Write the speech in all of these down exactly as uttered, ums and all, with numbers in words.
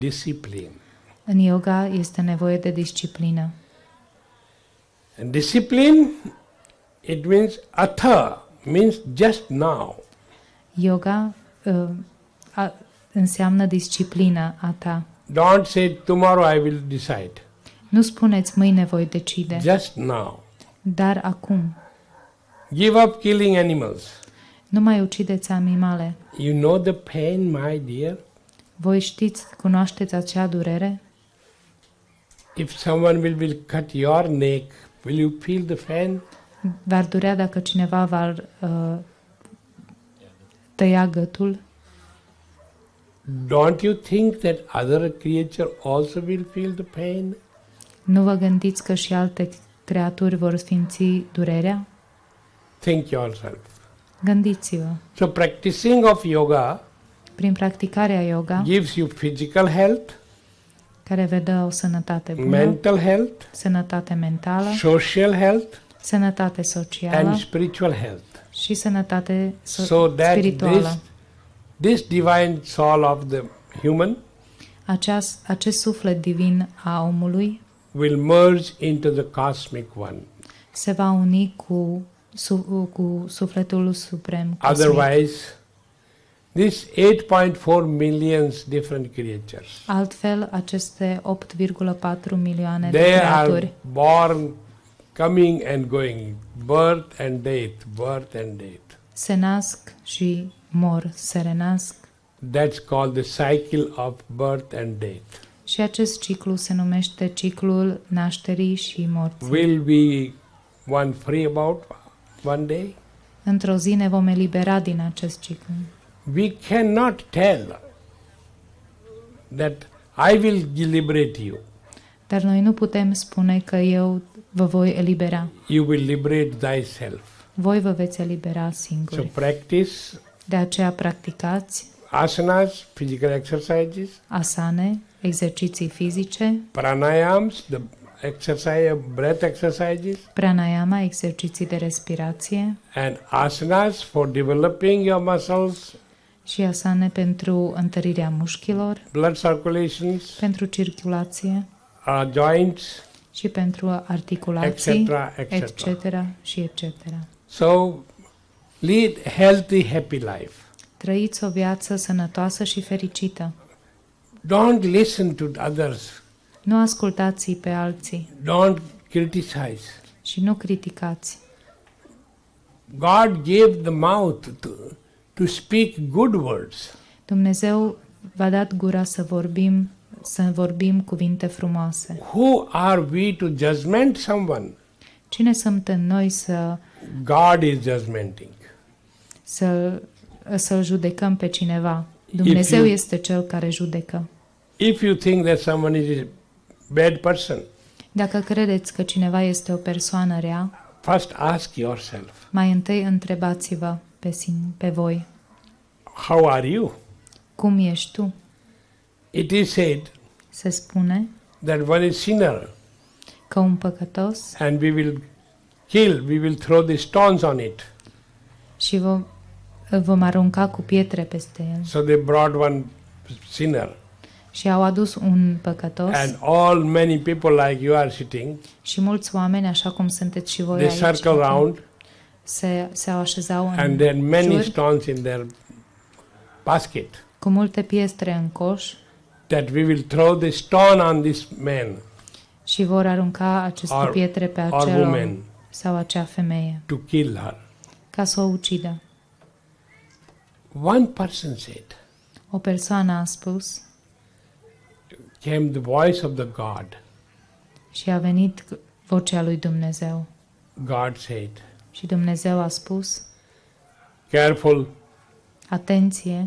discipline. În yoga este nevoie de disciplină. And discipline, it means atha, means just now. Yoga uh, a, înseamnă disciplină a ta. Don't say tomorrow I will decide. Nu spuneți mâine voi decide, Just now. dar acum. Give up killing animals. Nu mai ucideți animale. You know the pain, my dear? Voi știți, cunoașteți acea durere? If someone will, will cut your neck, will you feel the pain? V-ar durea dacă cineva v-ar uh, tăia gâtul? Don't you think that other creature also will feel the pain? Nu vă gândiți că și alte creaturi vor simți durerea? Think yourself. Gândiți-vă. So practicing of yoga Prin practicarea yoga, gives you physical health, care vă dă o sănătate bună, mental health, sănătate mentală, social health, sănătate socială and spiritual health. și sănătate so- So that spirituală. this, this divine soul of the human Aceast, acest suflet divin a omului will merge into the cosmic one. se va uni cu, su, cu sufletul suprem cosmic. Otherwise, these eight point four millions different creatures, Altfel, aceste opt virgulă patru milioane de they creaturi are born, coming and going, birth and death, birth and death. se nasc și mor, se renasc. That's called the cycle of birth and death. Și acest ciclu se numește ciclul nașterii și morții. Will we one free about one day? Într-o zi ne vom elibera din acest ciclu. We cannot tell that I will liberate you. Dar noi nu putem spune că eu vă voi elibera. You will liberate thyself. Voi vă veți elibera So singuri. practice De aceea practicați asanas, physical exercises, asane, exerciții fizice, pranayams, the exercise, breath exercises, pranayama, exerciții de respirație and asanas for developing your muscles, și asane pentru întărirea mușchilor, blood circulations, pentru circulație uh, joints, și pentru articulații, etc., et cetera. etc. și et cetera. So lead healthy, happy life. Trăiți o viață sănătoasă și fericită. Don't listen to others. Nu ascultați pe alții Don't criticize. și nu criticați. God gave the mouth to, to speak good words. Dumnezeu v-a dat gura să vorbim, să vorbim cuvinte frumoase. Who are we to judgment someone? Cine suntem noi să, God is judgmenting. să, să-l judecăm pe cineva? Dumnezeu you- este cel care judecă. If you think that someone is a bad person, Dacă credeți că cineva este o persoană rea, first ask yourself, mai întâi întrebați-vă pe, sine, pe voi. how are you? Cum ești tu? It is said Se spune that one is sinner că un păcătos and we will kill, we will throw the stones on it. și vom, vom arunca cu pietre peste el. So they brought one sinner Și au adus un păcătos and all many people like you are sitting, și mulți oameni, așa cum sunteți și voi they aici, circle round se, se așezau în and there are many jur stones in their basket, cu multe pietre în coș that we will throw the stone on this man și vor arunca aceste Or- pietre pe or acel om woman sau acea femeie to kill her. ca să o ucidă. One person said, O persoană a spus came the voice of the God. și a venit vocea lui Dumnezeu. God said, Și Dumnezeu a spus, careful, atenție,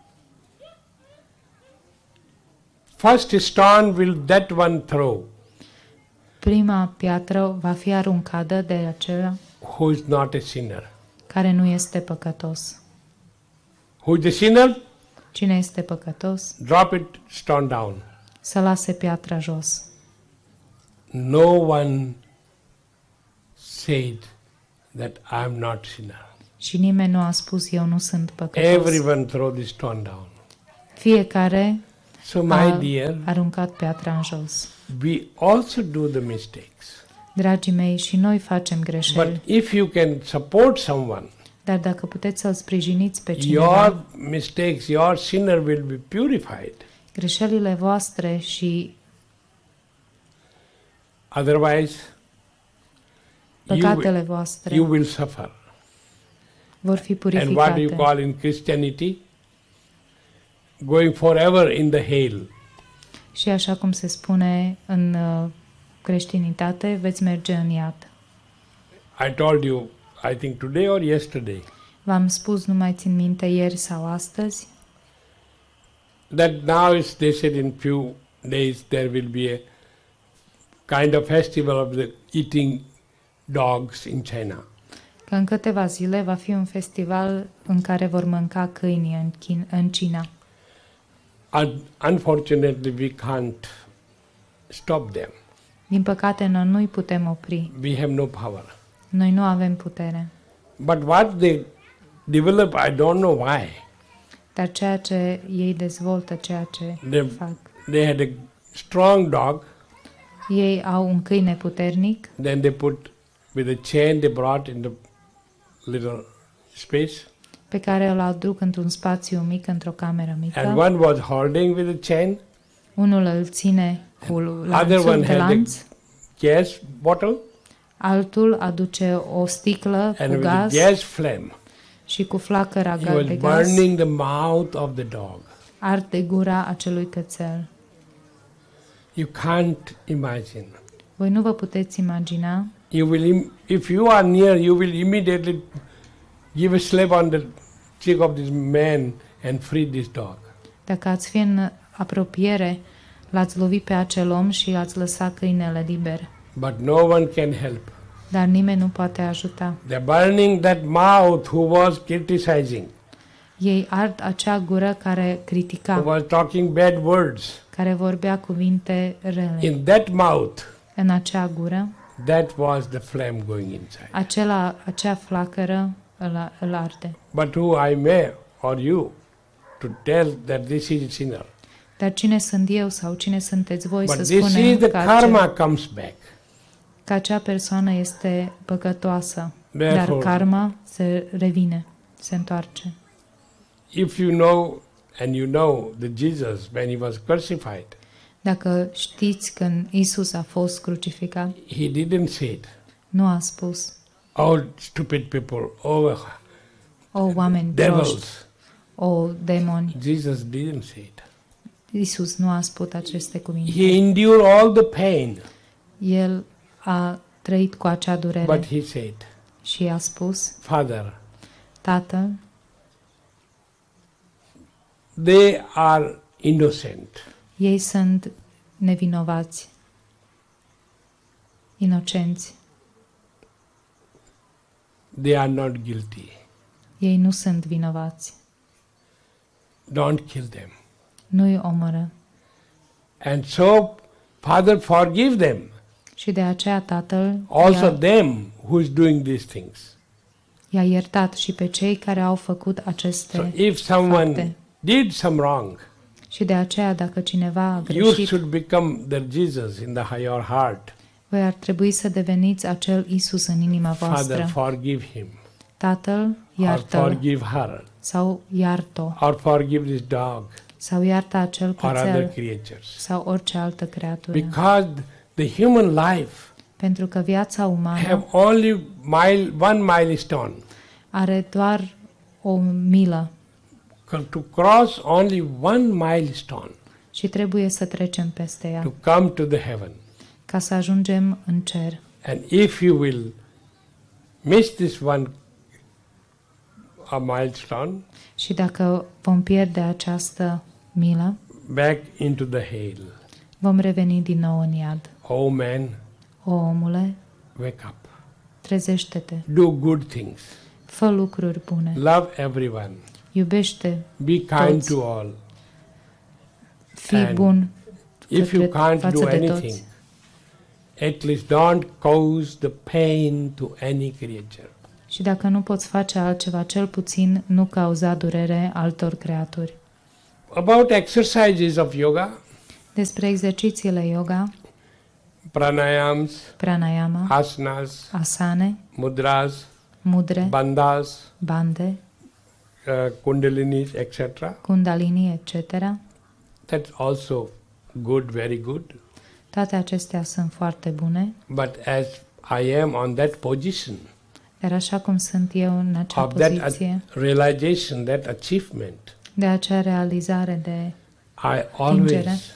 first stone will that one throw prima piatră va fi aruncată de acela who is not a sinner. care nu este păcătos. Who is the sinner? Cine este păcătos, Drop it, stone down. să lase piatra jos. No one said that I am not sinner. Și nimeni nu a spus, eu nu sunt păcătos. Everyone throw the stone down. Fiecare So, my a dear, aruncat piatra în jos. we also do the mistakes. Dragii mei, și noi facem greșeli, But if you can support someone, dar dacă puteți să-l sprijiniți pe cineva, your mistakes, your sinner will be purified. greșelile voastre și Otherwise, you will, păcatele voastre you will suffer. vor fi And what do you purificate. call in Christianity? Going forever in the hail. Și așa cum se spune în uh, creștinitate, veți merge în iad. I told you, I think today or yesterday, V-am spus, nu mai țin minte, ieri sau astăzi, that now is, they said in few days there will be a kind of festival of the eating dogs in China. că în câteva zile va fi un festival în care vor mânca câini în, Chin- în China. Un- Unfortunately, we can't stop them. Din păcate, noi nu-i putem opri. We have no power. Noi nu avem putere. But what they develop, I don't know why. Dar ceea ce ei dezvoltă, ceea ce They, fac, they had a strong dog, ei au un câine puternic, then they put with a chain they brought in the little space, pe care îl aduc într-un spațiu mic, într-o cameră and mică. one was holding with a chain, Unul îl ține cu other lanțul one de had lanț, the gas bottle altul aduce o sticlă and cu with gaz the gas flame, și cu flacăra he was de gaz burning the mouth of the dog. arde gura acelui cățel. You can't imagine. Voi nu vă puteți imagina, You will, im- if you are near, you will immediately give a slap on the cheek of this man and free this dog. dacă ați fi în apropiere, l-ați lovit pe acel om și ați lăsat câinele liber. But no one can help. Dar nimeni nu poate ajuta. They're burning that mouth who was criticizing, Ei ard acea gură care who critica, was talking bad words. care vorbea cuvinte rele. In that mouth, În acea gură, that was the flame going inside. acela, acea flacără îl, îl arde. But who I may or you to tell that this is a sinner. Dar cine sunt eu sau cine sunteți voi But să this is spunem the că, karma acea, comes back. că acea persoană este păcătoasă, dar Therefore, karma se revine, se întoarce. if you know and you know that Jesus, when he was crucified, Dacă știți când Isus a fost crucificat, he didn't say it. nu a spus, Oh, stupid people, oh, o oameni proști, devils. o demoni. Jesus didn't say it. Isus nu a spus aceste cuvinte. He endured all the pain, El a trăit cu acea durere but he said, și a spus, Father, Tatăl, they are innocent. ei sunt nevinovați, inocenți, They are not guilty. ei nu sunt vinovați, Don't kill them. nu-i omoră. And so, Father, forgive them. Și de aceea Tatăl Also i-a, them who is doing these things. i-a iertat și pe cei care au făcut So aceste if someone fapte. did some wrong, Și de aceea, dacă cineva a you greșit, should become the Jesus in the your heart. voi ar trebui să deveniți acel Isus în inima Father, voastră. forgive him. Tatăl, Or iartă-l forgive her. sau iartă Or forgive this dog. sau iartă acel Or other cățel creatures. sau orice altă creatură. Because the human life Pentru că viața umană have only mile, one milestone. are doar o milă To cross only one milestone și trebuie să trecem peste ea to come to the heaven. ca să ajungem în cer. And if you will miss this one a milestone, Și dacă vom pierde această milă, back into the hail. vom reveni din nou în iad. Oh man, O, omule, wake up. trezește-te, Do good things. fă lucruri bune, Love everyone. iubește, Be kind Toți. to all. fii And bun If you către- can't față do de anything, toți. at least don't cause the pain to any creature. Și dacă nu poți face altceva, cel puțin nu cauza durere altor creaturi. About exercises of yoga, Despre exercițiile yoga, pranayams, pranayama, asanas, asane, mudras, mudre, bandhas, bande, uh, kundalinis, et cetera. kundalini, et cetera. That's also good, very good. Toate acestea sunt foarte bune, But as I am on that position dar așa cum sunt eu în acea of that poziție, a- realization, that achievement, de acea realizare de I always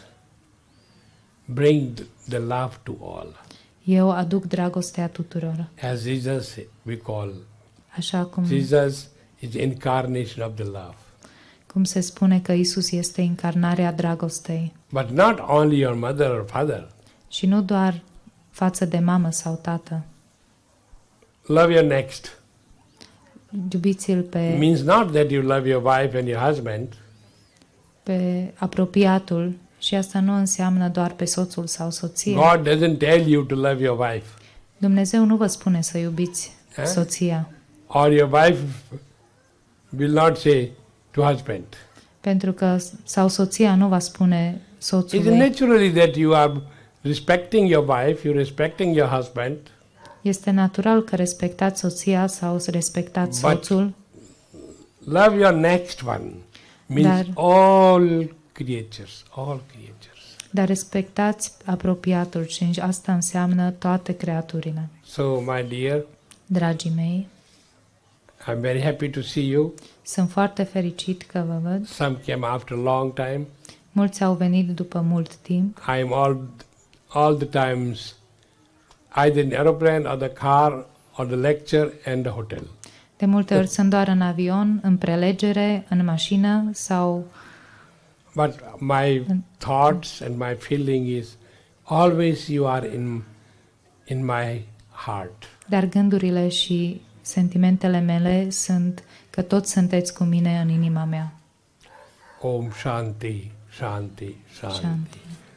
bring th- the love to all. eu aduc dragostea tuturor. As Jesus we call. Așa cum, Jesus is incarnation of the love. cum se spune că Isus este incarnarea dragostei. But not only your mother or father. Și nu doar față de mamă sau tată. Love your next. Iubiți-l pe, Means not that you love your wife and your husband. pe apropiatul și asta nu înseamnă doar pe soțul sau soția. God doesn't tell you to love your wife. Dumnezeu nu vă spune să iubiți Eh? soția, Or your wife will not say to husband. pentru că sau soția nu va spune It's soțului. naturally that you are respecting your wife, you're respecting your husband, Este natural că respectați soția sau respectați But- soțul, love your next one means Dar- all creatures, all creatures. dar respectați apropiatul și asta înseamnă toate creaturile. So, my dear, Dragii mei, I'm very happy to see you. sunt foarte fericit că vă văd. Some came after a long time. Mulți au venit după mult timp. I am all, all the times either in aeroplane or the car or the lecture and the hotel. De multe ori sunt doar în avion, în prelegere, în mașină sau... But my thoughts and my feeling is always you are in in my heart. Dar gândurile și sentimentele mele sunt că toți sunteți cu mine în inima mea. Om Shanti, Shanti, Shanti. Shanti.